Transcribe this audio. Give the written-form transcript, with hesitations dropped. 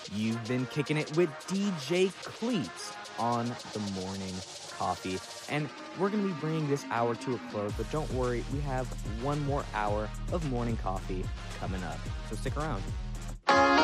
You've been kicking it with DJ Cleats on the Morning Coffee. And we're going to be bringing this hour to a close, but don't worry, we have one more hour of Morning Coffee coming up. So stick around.